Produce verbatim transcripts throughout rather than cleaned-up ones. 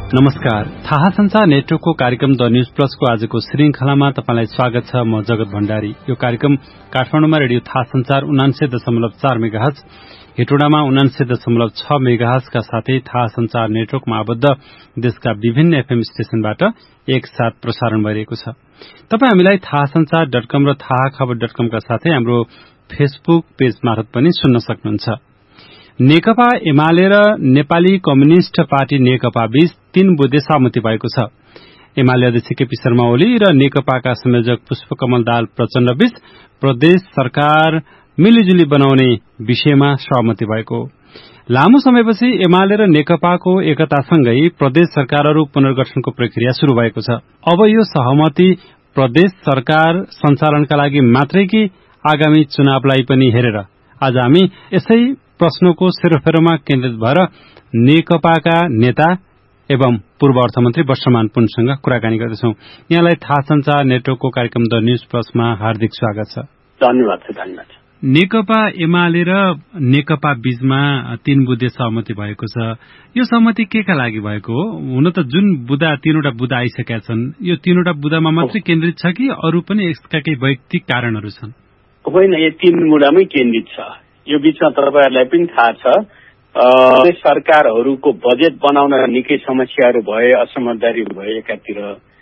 नमस्कार, थाहा संचार नेटवर्कको कार्यक्रम द न्यूज प्लसको आजको श्रृंखलामा तपाईलाई स्वागत छ। म जगत भण्डारी। यो कार्यक्रम काठमाडौँमा रेडियो थाहा संचार उनान्सय दशमलव चार मेगाहर्ज, हेटोडामा उनान्सय दशमलव छ मेगाहर्जका साथै थाहा संचार नेटवर्कमा आबद्ध देशका विभिन्न एफएम स्टेशनबाट एकसाथ प्रसारण भइरहेको छ। तपाई हामीलाई थाहा संचार डट कम र थाहा खबर डट कम का साथै हाम्रो फेसबुक पेज मार्फत पनि सुन्न सक्नुहुन्छ। नेकपा एमाले र नेपाली कम्युनिष्ट पार्टी नेकपा बीच तीन बुँदे सहमति भएको छ। एमाले अध्यक्ष केपी शर्मा ओली र नेकपाका संयोजक पुष्पकमल दाहाल प्रचण्ड बीच प्रदेश सरकार मिलिजुली बनाउने विषयमा सहमति भएको। लामो समयपछि एमाले र नेकपाको एकतासँगै प्रदेश सरकारहरू पुनर्गठनको प्रक्रिया शुरू भएको छ। अब यो सहमति प्रदेश सरकार सञ्चालनका लागि मात्रै कि आगामी चुनावलाई पनि हेरेर आज हामी यसै प्रश्नको सेरोफेरोमा केन्द्रित भएर नेकपाका नेता एवं पूर्व अर्थमन्त्री वर्षमान पुनसँग कुराकानी गर्दैछौं। यहाँलाई थाहा संचार नेटवर्कको कार्यक्रम द न्यूज प्लसमा हार्दिक स्वागत छ। धन्यवाद छ। धन्यवाद। नेकपा एमाले र नेकपा बीचमा तीन बुँदे सहमति भएको छ। यो सहमति के का लागि भएको हो? हुन त जुन बुँदा तीनवटा बुँदा आइसकेका छन्, यो तीनवटा बुँदामा मात्रै केन्द्रित छ कि अरू पनि यसका केही वैयक्तिक कारणहरू छन्? होइन, यो तीन बुँदामै केन्द्रित छ। यो बीचमा तपाईहरुलाई पनि थाहा छ, प्रदेश सरकारहरूको बजेट बनाउन निकै समस्याहरू भए, असमझदारी भए एकातिर,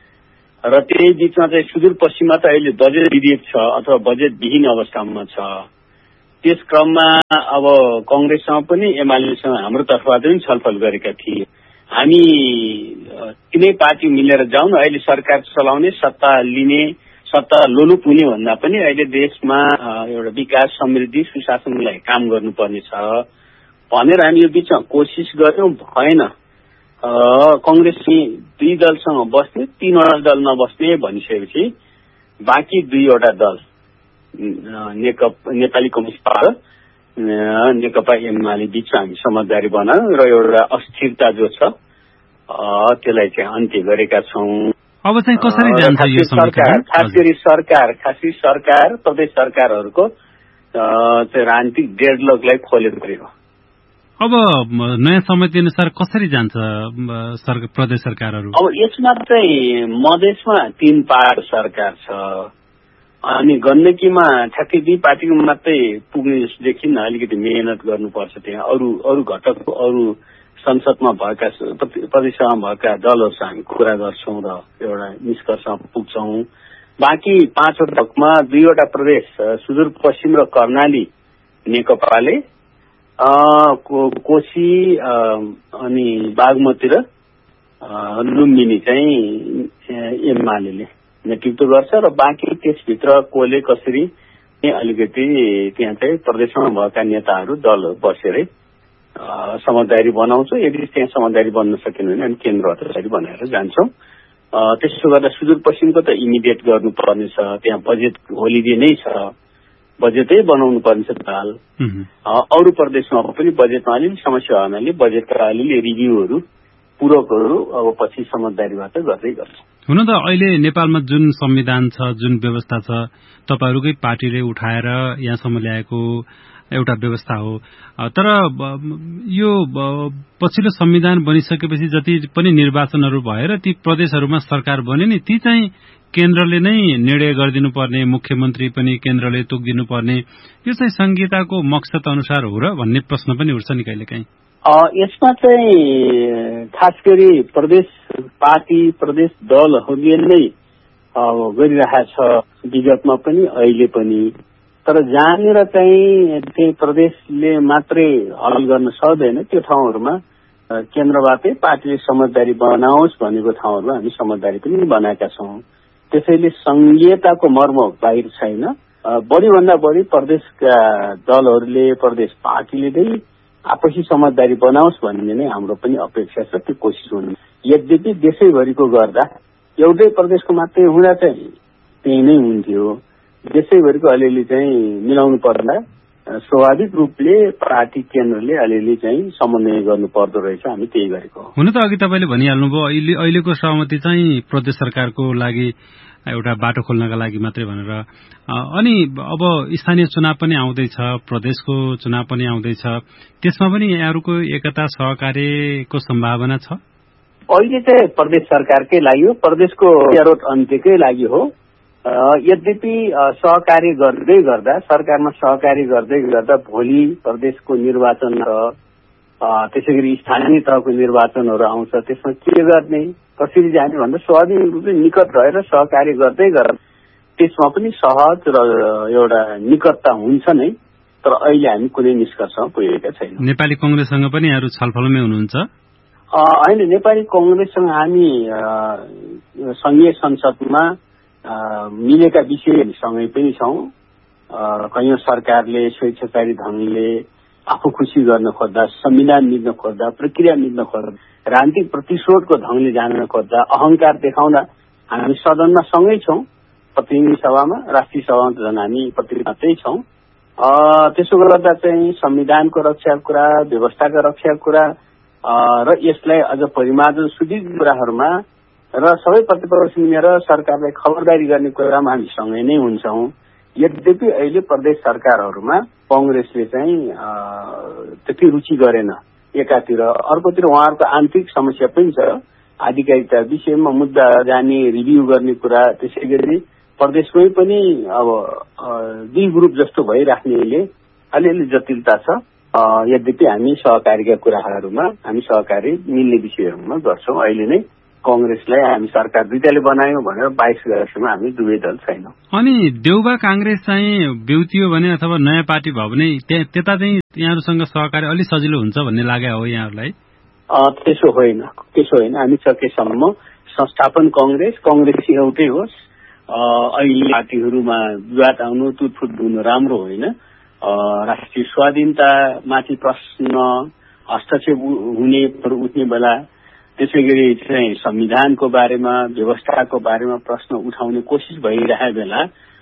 र त्यही बीचमा चाहिँ सुदूरपश्चिममा त अहिले बजेट विधेयक छ अथवा बजेट विहीन अवस्थामा छ। त्यस क्रममा अब कंग्रेससँग पनि एमालेसँग हाम्रो तर्फबाट पनि छलफल गरेका थिए। हामी तीनै पार्टी मिलेर जाउँ, अहिले सरकार चलाउने, सत्ता लिने, सत्ता लोलुप हुने भन्दा पनि अहिले देशमा एउटा विकास, समृद्धि, सुशासनलाई काम गर्नुपर्ने छ भनेर हामी यो बीचमा कोसिस गर्यौं। भएन, कंग्रेस दुई दलसँग बस्ने, तीनवटा दल नबस्ने भनिसकेपछि बाँकी दुईवटा दल नेकपा नेपाली कम्युनिस्ट पार्टी र नेकपा एमाले बीचमा हामी समझदारी बनायौं र एउटा अस्थिरता जो छ त्यसलाई चाहिँ अन्त्य गरेका छौं। अब चाहिँ कसरी जान्छ यो सरकार? खास गरी सरकार खास गरी सरकार प्रदेश सरकारहरूको चाहिँ राजनीतिक डेडलकलाई खोलेको हो। अब नयाँ सहमति अनुसार कसरी जान्छ प्रदेश सरकारहरू? अब यसमा चाहिँ मधेसमा तीन पार्ट सरकार छ अनि गण्डकीमा ठ्याक्कै दुई पार्टीको मात्रै पुग्ने जस्तो देखिन्न। अलिकति मेहनत गर्नुपर्छ। त्यहाँ अरू अरू घटक अरू संसदमा भएका प्रदेशमा भएका दलहरूसँग हामी कुरा गर्छौं र एउटा निष्कर्षमा पुग्छौं। बाँकी पाँचवटा हकमा दुईवटा प्रदेश सुदूरपश्चिम र कर्णाली नेकपाले, कोशी अनि बागमती र लुम्बिनी चाहिँ एमाले नेतृत्व गर्छ र बाँकी त्यसभित्र कोले कसरी अलिकति त्यहाँ चाहिँ प्रदेशमा भएका नेताहरू दलहरू बसेरै समझदारी बनाउँछौं। यदि त्यहाँ समझदारी बन्न सकेन भने हामी केन्द्र अथवा बनाएर जान्छौं। त्यसो गर्दा सुदूरपश्चिमको त इमिडिएट गर्नुपर्ने छ। त्यहाँ बजेट होलिडे नै छ, बजेटै बनाउनु पर्ने छ ताल। अरू प्रदेशमा पनि बजेटमा अलिअलि समस्या हुनाले बजेटका अलिअलि रिभ्यूहरू पूरकहरू अब पछि समझदारीबाट गर्दै गर्छ। हुन त अहिले नेपालमा जुन संविधान छ, जुन व्यवस्था छ, तपाईहरुकै पार्टीले उठाएर यहाँसम्म ल्याएको एउटा व्यवस्था हो। तर यो पछिल्लो संविधान बनिसकेपछि जति पनि निर्वाचनहरू भएर ती प्रदेशहरूमा सरकार बने नि, ती चाहिँ केन्द्रले नै निर्णय गरिदिनु पर्ने, मुख्यमन्त्री पनि केन्द्रले तोकिदिनु पर्ने, यो चाहिँ संहिताको मकसद अनुसार हो र भन्ने प्रश्न पनि उठ्छ नि कहिलेकाहीँ। यसमा चाहिँ खास गरी प्रदेश पार्टी प्रदेश दलहरूले नै गरिरहेको छ विगतमा पनि अहिले पनि। तर जहाँनिर चाहिँ त्यही प्रदेशले मात्रै हल गर्न सक्दैन त्यो ठाउँहरूमा केन्द्रबाटै पार्टीले समझदारी बनाओस् भनेको ठाउँहरूमा हामी समझदारी पनि बनाएका छौं। त्यसैले संघीयताको मर्म बाहिर छैन। बढीभन्दा बढी प्रदेशका दलहरूले प्रदेश पार्टीले नै आपसी समझदारी बनाओस् भन्ने नै हाम्रो पनि अपेक्षा छ। त्यो कोसिस हुने। यद्यपि देशैभरिको गर्दा एउटै प्रदेशको मात्रै हुँदा चाहिँ त्यही नै हुन्थ्यो। देशैभरिको अलिअलि चाहिँ मिलाउनु पर्दा स्वाभाविक रूपले पार्टी केन्द्रले अलिअलि चाहिँ समन्वय गर्नु पर्दो रहेछ। हामी त्यही गरेको हो। हुन त अघि तपाईँले भनिहाल्नुभयो अहिले अहिलेको सहमति चाहिँ प्रदेश सरकारको लागि एउटा बाटो खोल्नका लागि मात्रै भनेर। अनि अब स्थानीय चुनाव पनि आउँदैछ, प्रदेशको चुनाव पनि आउँदैछ, त्यसमा पनि यहाँहरूको एकता सहकार्यको सम्भावना छ? अहिले चाहिँ प्रदेश सरकारकै लागि हो, प्रदेशको रोट अन्त्यकै लागि हो। यद्यपि सहकार्य गर्दै गर्दा सरकारमा सहकार्य गर्दै गर्दा भोलि प्रदेशको निर्वाचन र त्यसै गरी स्थानीय तहको निर्वाचनहरू आउँछ, त्यसमा के गर्ने कसरी जाने भन्दा स्वाधीन रूपले निकट रहेर सहकार्य गर्दै गर्दा त्यसमा पनि सहज र एउटा निकटता हुन्छ नै। तर अहिले हामी कुनै निष्कर्षमा पुगेका छैनौँ। नेपाली कांग्रेससँग पनि यहाँहरू छलफलमै हुनुहुन्छ? होइन, नेपाली कांग्रेससँग हामी संघीय संसदमा मिलेका विषयसँगै पनि छौँ। कैयौं सरकारले स्वेच्छाचारी ढंगले आफू खुसी गर्न खोज्दा, संविधान मिल्न खोज्दा, प्रक्रिया मिल्न खोज्दा, राजनीतिक प्रतिशोधको ढंगले जान खोज्दा, अहंकार देखाउँदा हामी सदनमा सँगै छौँ। प्रतिनिधि सभामा, राष्ट्रिय सभामा त झन् हामी प्रतिनिधि छौँ। त्यसो गर्दा चाहिँ संविधानको रक्षाको कुरा, व्यवस्थाका रक्षाको कुरा र यसलाई अझ परिमार्जन सुदृढ कुराहरूमा र सबै प्रतिपक्ष मिलेर सरकारलाई खबरदारी गर्ने कुरामा हामी सँगै नै हुन्छौँ। यद्यपि अहिले प्रदेश सरकारहरूमा कांग्रेसले चाहिँ त्यति रुचि गरेन एकातिर, अर्कोतिर उहाँहरूको आन्तरिक समस्या पनि छ। आधिकारिकता विषयमा मुद्दा जाने, रिभ्यू गर्ने कुरा, त्यसै गरी प्रदेशमै पनि अब दुई ग्रुप जस्तो भइराख्नेले अलिअलि जटिलता छ। यद्यपि हामी सहकारीका कुराहरूमा हामी सहकारी मिल्ने विषयहरूमा गर्छौँ। अहिले नै कांग्रेसलाई हामी सरकार दुईटाले बनायौँ भनेर बाइस गएसम्म हामी दुवै दल छैनौँ। अनि देउबा कांग्रेस चाहिँ बेउतियो भने अथवा नयाँ पार्टी भयो भने त्यता चाहिँ यहाँहरूसँग सहकारी अलि सजिलो हुन्छ भन्ने लाग्यो हो यहाँहरूलाई? त्यसो होइन, त्यसो होइन। हामी सकेसम्म संस्थापन कांग्रेस कांग्रेस एउटै होस्। अहिले पार्टीहरूमा विवाद आउनु, तुटफुट हुनु राम्रो होइन। राष्ट्रिय स्वाधीनतामाथि प्रश्न हस्तक्षेप हुने उठ्ने बेला, त्यसै गरी चाहिँ संविधानको बारेमा, व्यवस्थाको बारेमा प्रश्न उठाउने कोसिस भइरहेको बेला